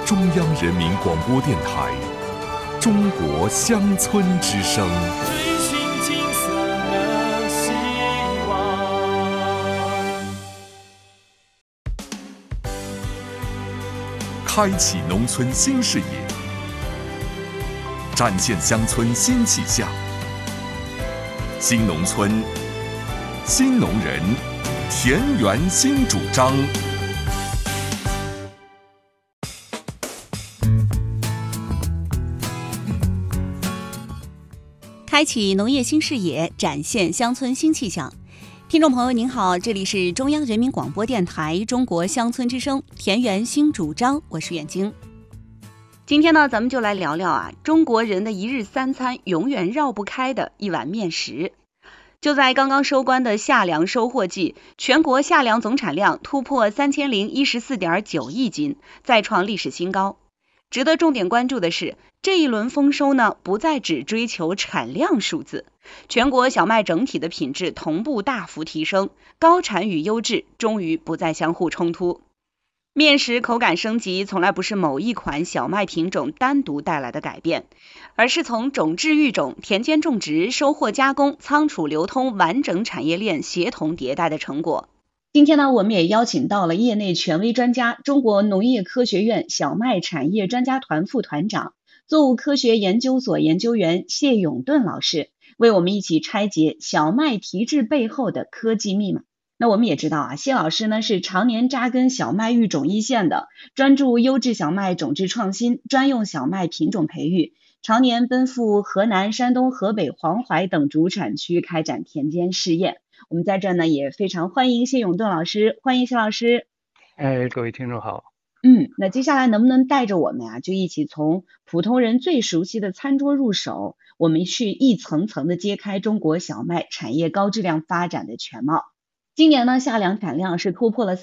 中央人民广播电台中国乡村之声。 追寻金色的希望， 开启农村新视野，展现乡村新气象。新农村，新农人，田园新主张。 开启农业新视野，展现乡村新气象。听众朋友您好，这里是中央人民广播电台中国乡村之声田园新主张，我是远晶。今天呢，咱们就来聊聊中国人的一日三餐永远绕不开的一碗面食。就在刚刚收官的夏粮收获季，全国夏粮总产量突破3014.9亿斤，再创历史新高。值得重点关注的是，这一轮丰收呢，不再只追求产量数字，全国小麦整体的品质同步大幅提升，高产与优质终于不再相互冲突。面食口感升级从来不是某一款小麦品种单独带来的改变，而是从种质育种、田间种植、收获加工、仓储流通完整产业链协同迭代的成果。今天呢，我们也邀请到了业内权威专家、中国农业科学院小麦产业专家团副团长、作物科学研究所研究员谢永顿老师，为我们一起拆解小麦提质背后的科技密码。那我们也知道谢老师呢是常年扎根小麦育种一线的，专注优质小麦种质创新、专用小麦品种培育，常年奔赴河南、山东、河北、黄淮等主产区开展田间试验。我们在这呢也非常欢迎谢永顿老师，欢迎谢老师。 各位听众好。 那接下来能不能带着我们就一起从普通人最熟悉的餐桌入手，我们去一层层的揭开中国小麦产业高质量发展的全貌。今年呢，夏粮产量是突破了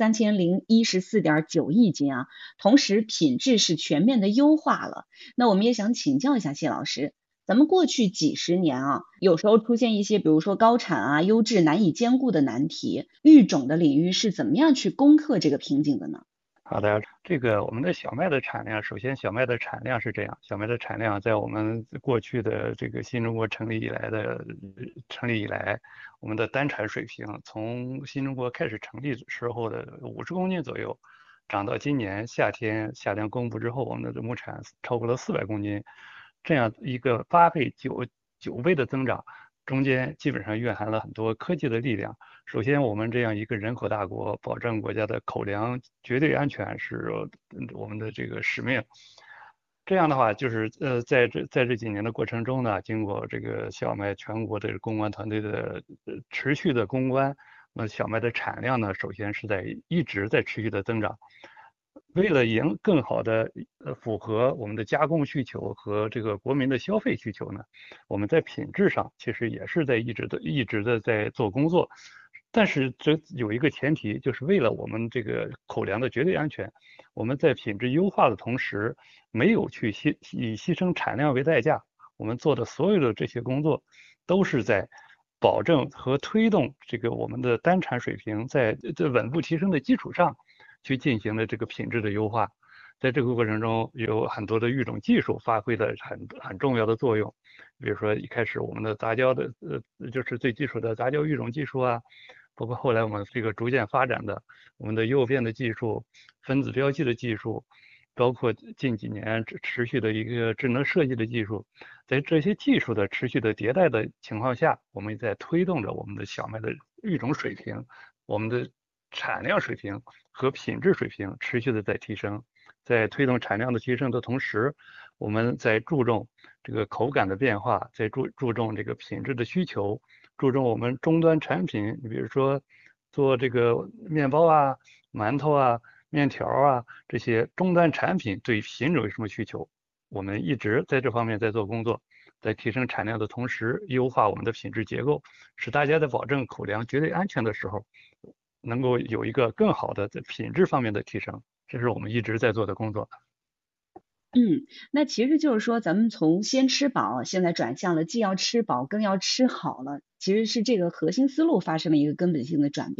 3014.9亿斤同时品质是全面的优化了。那我们也想请教一下谢老师，咱们过去几十年有时候出现一些比如说高产优质难以兼顾的难题，育种的领域是怎么样去攻克这个瓶颈的呢？ 好的，我们的小麦的产量，首先小麦的产量是这样，小麦的产量在我们过去的这个新中国成立以来，我们的单产水平从新中国开始成立时候的50公斤左右，涨到今年夏天夏粮公布之后，我们的亩产超过了400公斤，这样一个8倍、9倍的增长。中间基本上蕴含了很多科技的力量。首先，我们这样一个人口大国，保证国家的口粮绝对安全是我们的这个使命。这样的话，就是在这几年的过程中呢，经过这个小麦全国的公关团队的持续的攻关，那小麦的产量呢，首先是一直在持续的增长。为了更好的符合我们的加工需求和这个国民的消费需求呢，我们在品质上其实也是一直的在做工作。但是这有一个前提，就是为了我们这个口粮的绝对安全，我们在品质优化的同时，没有去以牺牲产量为代价。我们做的所有的这些工作，都是在保证和推动这个我们的单产水平在稳步提升的基础上，去进行的这个品质的优化。在这个过程中，有很多的育种技术发挥了很重要的作用。比如说一开始我们的杂交的就是最基础的杂交育种技术包括后来我们这个逐渐发展的我们的诱变的技术、分子标记的技术，包括近几年持续的一个智能设计的技术。在这些技术的持续的迭代的情况下，我们在推动着我们的小麦的育种水平、我们的产量水平和品质水平持续的在提升。在推动产量的提升的同时，我们在注重这个口感的变化，在注重这个品质的需求，注重我们终端产品，你比如说做这个面包馒头面条这些终端产品对品种有什么需求，我们一直在这方面在做工作，在提升产量的同时优化我们的品质结构，使大家在保证口粮绝对安全的时候，能够有一个更好的在品质方面的提升。这是我们一直在做的工作。 那其实就是说咱们从先吃饱现在转向了既要吃饱更要吃好了，其实是这个核心思路发生了一个根本性的转变。